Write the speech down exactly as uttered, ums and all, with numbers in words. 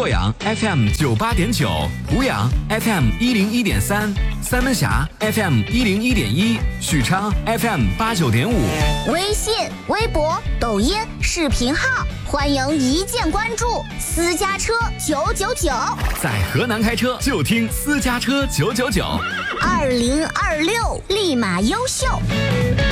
洛阳 F M 九八点九，湖阳 F M 一零一点三，三门峡 F M 一零一点一，许昌 F M 八九点五。 微信、微博、抖音、视频号，欢迎一键关注。私家车九九九， 在河南开车就听私家车九九九。 二零二六立马优秀。